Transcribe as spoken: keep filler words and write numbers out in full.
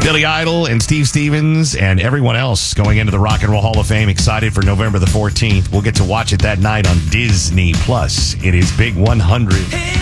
Billy Idol and Steve Stevens and everyone else going into the Rock and Roll Hall of Fame. Excited for November the fourteenth. We'll get to watch it that night on Disney Plus. It is Big one hundred.